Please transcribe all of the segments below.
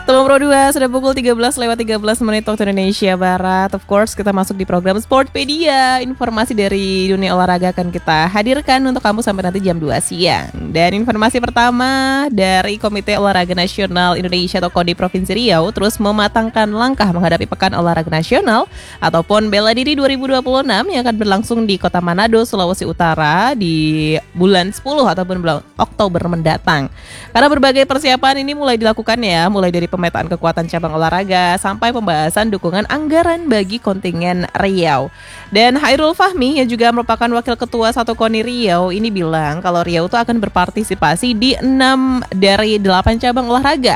Teman Pro 2 sudah pukul 13:13 waktu Indonesia Barat. Of course kita masuk di program Sportpedia. Informasi dari dunia olahraga akan kita hadirkan untuk kamu sampai nanti jam 2 siang. Dan informasi pertama dari Komite Olahraga Nasional Indonesia atau KONI Provinsi Riau terus mematangkan langkah menghadapi Pekan Olahraga Nasional ataupun Bela Diri 2026 yang akan berlangsung di Kota Manado, Sulawesi Utara di bulan 10 ataupun bulan Oktober mendatang. Karena berbagai persiapan ini mulai dilakukan ya, mulai dari pemetaan kekuatan cabang olahraga sampai pembahasan dukungan anggaran bagi kontingen Riau. Dan Hairul Fahmi yang juga merupakan wakil ketua 1 KONI Riau ini bilang kalau Riau itu akan berpartisipasi di 6 dari 8 cabang olahraga.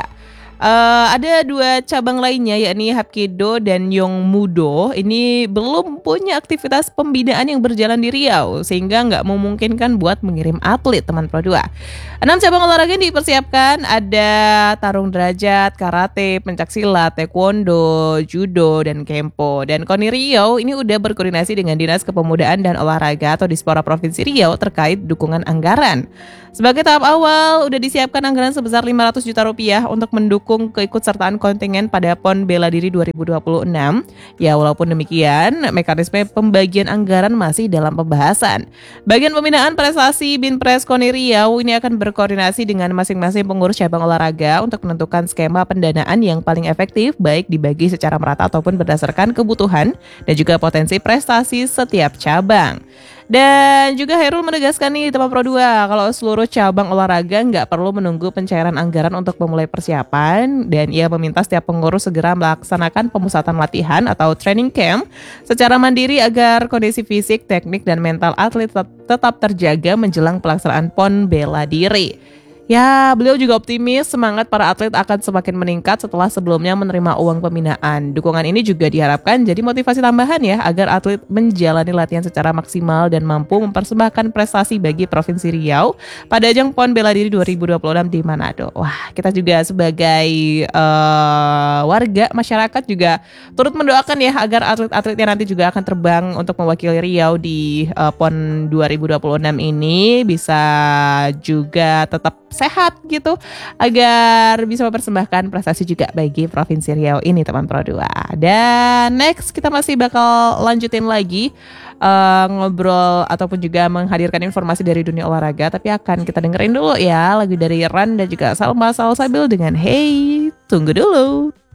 Ada 2 cabang lainnya yakni Hapkido dan Yongmudo ini belum punya aktivitas pembinaan yang berjalan di Riau sehingga nggak memungkinkan buat mengirim atlet teman Pro 2. 6 cabang olahraga yang dipersiapkan ada tarung derajat, karate, pencaksilat, taekwondo, judo, dan kempo. Dan KONI Riau ini udah berkoordinasi dengan Dinas Kepemudaan dan Olahraga atau Dispora Provinsi Riau terkait dukungan anggaran. Sebagai tahap awal, udah disiapkan anggaran sebesar 500 juta rupiah untuk mendukung keikutsertaan kontingen pada PON Bela Diri 2026. Ya, walaupun demikian, mekanisme pembagian anggaran masih dalam pembahasan. Bagian pembinaan prestasi Binpres KONI Riau ini akan berkoordinasi dengan masing-masing pengurus cabang olahraga untuk menentukan skema pendanaan yang paling efektif, baik dibagi secara merata ataupun berdasarkan kebutuhan dan juga potensi prestasi setiap cabang. Dan juga Hairul menegaskan nih teman Pro 2 kalau seluruh cabang olahraga nggak perlu menunggu pencairan anggaran untuk memulai persiapan, dan ia meminta setiap pengurus segera melaksanakan pemusatan latihan atau training camp secara mandiri agar kondisi fisik, teknik, dan mental atlet tetap terjaga menjelang pelaksanaan PON Bela Diri. Ya, beliau juga optimis semangat para atlet akan semakin meningkat setelah sebelumnya menerima uang pembinaan. Dukungan ini juga diharapkan jadi motivasi tambahan ya agar atlet menjalani latihan secara maksimal dan mampu mempersembahkan prestasi bagi Provinsi Riau pada ajang PON Bela Diri 2026 di Manado. Wah, kita juga sebagai warga masyarakat juga turut mendoakan ya agar atlet-atletnya nanti juga akan terbang untuk mewakili Riau di PON 2026 ini bisa juga tetap sehat gitu agar bisa mempersembahkan prestasi juga bagi Provinsi Riau ini teman Pro 2. Dan next kita masih bakal lanjutin lagi ngobrol ataupun juga menghadirkan informasi dari dunia olahraga, tapi akan kita dengerin dulu ya lagu dari Ran dan juga Salma Salsabil dengan Hey Tunggu Dulu.